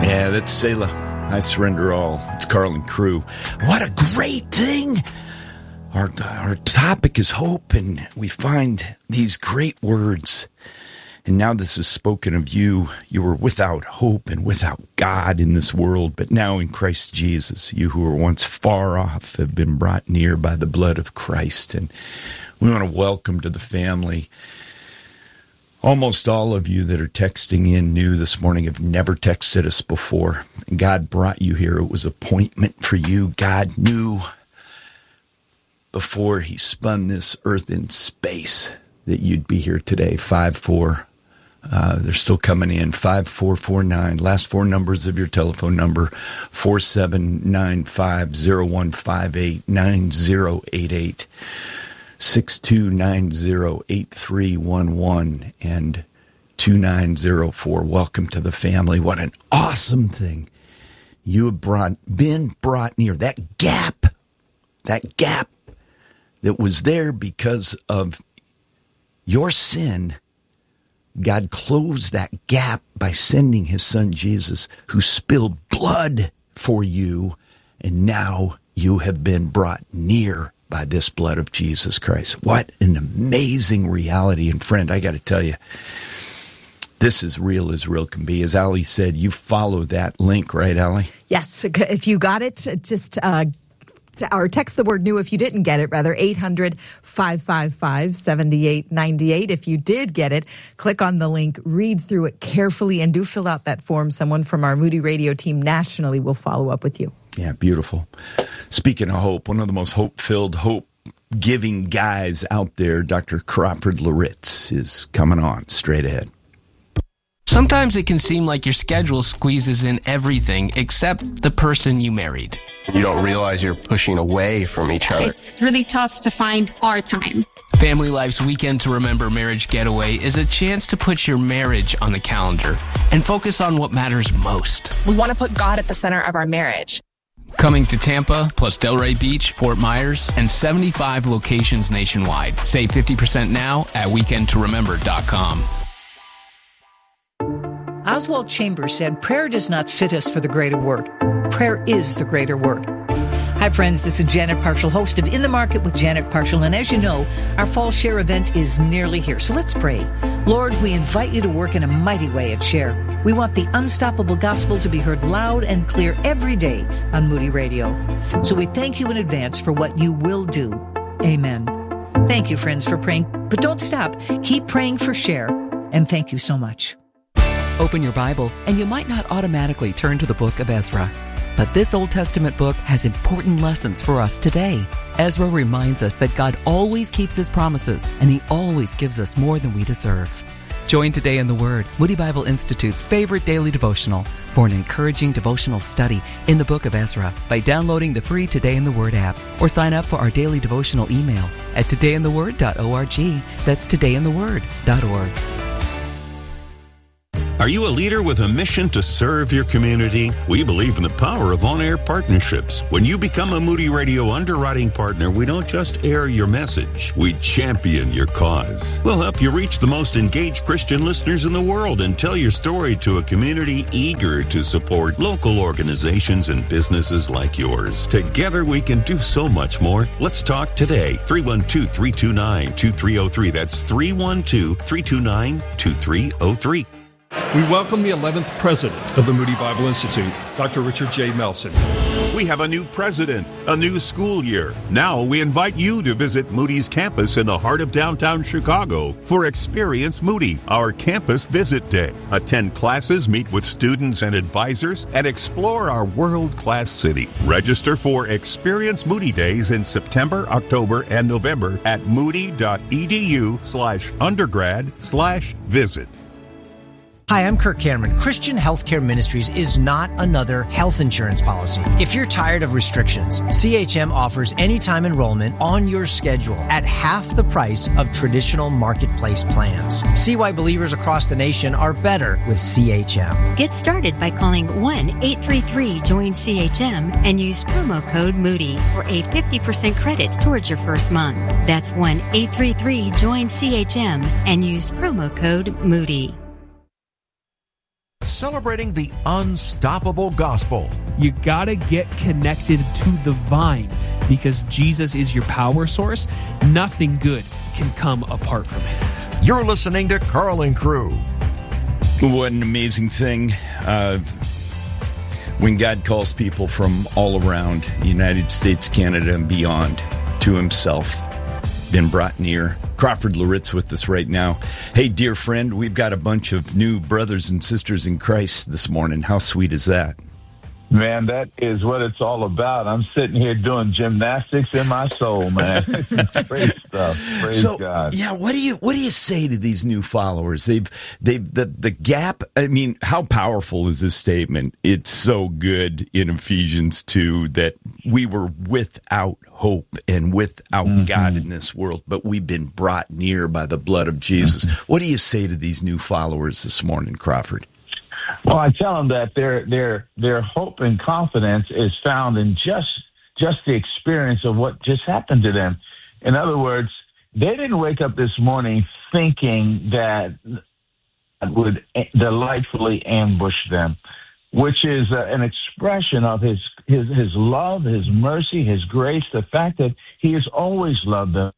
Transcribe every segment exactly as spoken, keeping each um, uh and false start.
Yeah, that's Selah. I surrender all. It's Carlin Crew. What a great thing! Our, our topic is hope, and we find these great words. And now this is spoken of you. You were without hope and without God in this world, but now in Christ Jesus, you who were once far off have been brought near by the blood of Christ. And we want to welcome to the family. Almost all of you that are texting in new this morning have never texted us before. And God brought you here. It was appointment for you. God knew before he spun this earth in space that you'd be here today. Five, four. Uh, they're still coming in. five four four nine. Last four numbers of your telephone number. four seven nine five zero one five eight nine zero eight eight. six two nine zero eight three one one and two nine zero four. Welcome to the family. What an awesome thing. You have brought, been brought near. That gap, that gap that was there because of your sin, God closed that gap by sending his son Jesus, who spilled blood for you, and now you have been brought near by this blood of Jesus Christ. What an amazing reality. And friend, I got to tell you, this is real as real can be. As Ali said, you follow that link, right, Ali? Yes. If you got it, just uh, or text the word new if you didn't get it, rather, eight hundred five five five seven eight nine eight. If you did get it, click on the link, read through it carefully, and do fill out that form. Someone from our Moody Radio team nationally will follow up with you. Yeah, beautiful. Speaking of hope, one of the most hope-filled, hope-giving guys out there, Doctor Crawford Loritz, is coming on straight ahead. Sometimes it can seem like your schedule squeezes in everything except the person you married. You don't realize you're pushing away from each other. It's really tough to find our time. Family Life's Weekend to Remember Marriage Getaway is a chance to put your marriage on the calendar and focus on what matters most. We want to put God at the center of our marriage. Coming to Tampa, plus Delray Beach, Fort Myers, and seventy-five locations nationwide. Save fifty percent now at weekend to remember dot com. Oswald Chambers said, "Prayer does not fit us for the greater work. Prayer is the greater work." Hi, friends. This is Janet Parshall, host of In the Market with Janet Parshall. And as you know, our Fall Share event is nearly here. So let's pray. Lord, we invite you to work in a mighty way at Share. We want the unstoppable gospel to be heard loud and clear every day on Moody Radio. So we thank you in advance for what you will do. Amen. Thank you, friends, for praying. But don't stop. Keep praying for Share. And thank you so much. Open your Bible, and you might not automatically turn to the book of Ezra. But this Old Testament book has important lessons for us today. Ezra reminds us that God always keeps his promises, and he always gives us more than we deserve. Join Today in the Word, Moody Bible Institute's favorite daily devotional, for an encouraging devotional study in the book of Ezra by downloading the free Today in the Word app, or sign up for our daily devotional email at today in the word dot org. That's today in the word dot org. Are you a leader with a mission to serve your community? We believe in the power of on-air partnerships. When you become a Moody Radio underwriting partner, we don't just air your message, we champion your cause. We'll help you reach the most engaged Christian listeners in the world and tell your story to a community eager to support local organizations and businesses like yours. Together we can do so much more. Let's talk today. three one two, three two nine, two three zero three. That's three one two, three two nine, two three zero three. We welcome the eleventh president of the Moody Bible Institute, Doctor Richard J. Melson. We have a new president, a new school year. Now we invite you to visit Moody's campus in the heart of downtown Chicago for Experience Moody, our campus visit day. Attend classes, meet with students and advisors, and explore our world-class city. Register for Experience Moody Days in September, October, and November at moody.edu slash undergrad slash visit. Hi, I'm Kirk Cameron. Christian Healthcare Ministries is not another health insurance policy. If you're tired of restrictions, C H M offers anytime enrollment on your schedule at half the price of traditional marketplace plans. See why believers across the nation are better with C H M. Get started by calling one eight three three join C H M and use promo code Moody for a fifty percent credit towards your first month. That's one eight three three join C H M and use promo code Moody. celebrating the unstoppable gospel. You gotta get connected to the vine because Jesus is your power source. Nothing good can come apart from him. You're listening to Carl and Crew. What an amazing thing. Uh, when God calls people from all around the United States, Canada, and beyond to himself, been brought near. Crawford Loritz with us right now. Hey, dear friend, we've got a bunch of new brothers and sisters in Christ this morning. How sweet is that? Man, that is what it's all about. I'm sitting here doing gymnastics in my soul, man. Great stuff. Praise so, God. Yeah, what do you what do you say to these new followers? They've they've the the gap. I mean, how powerful is this statement? It's so good in Ephesians two that we were without hope and without mm-hmm. God in this world, but we've been brought near by the blood of Jesus. Mm-hmm. What do you say to these new followers this morning, Crawford? Well, I tell them that their their their hope and confidence is found in just just the experience of what just happened to them. In other words, they didn't wake up this morning thinking that it would delightfully ambush them, which is uh, an expression of his, his his love, his mercy, his grace, the fact that he has always loved them.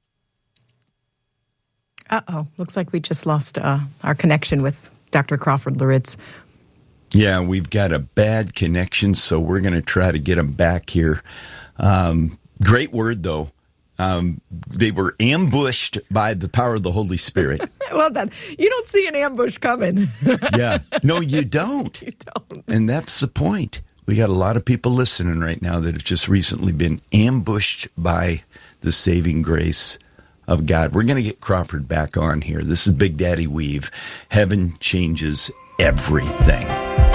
Uh-oh. Looks like we just lost uh, our connection with Doctor Crawford Loritz. Yeah, we've got a bad connection, so we're going to try to get them back here. Um, great word, though. Um, they were ambushed by the power of the Holy Spirit. I love that. You don't see an ambush coming. Yeah. No, you don't. You don't. And that's the point. We got a lot of people listening right now that have just recently been ambushed by the saving grace of God. We're going to get Crawford back on here. This is Big Daddy Weave. Heaven changes everything.